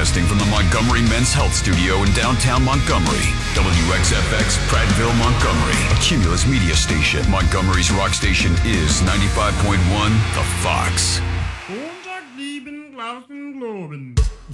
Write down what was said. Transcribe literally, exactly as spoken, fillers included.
Broadcasting from the Montgomery Men's Health Studio in downtown Montgomery. W X F X, Prattville, Montgomery. A Cumulus media station. Montgomery's rock station is ninety-five point one The Fox. Montag, sieben, draußen, globen.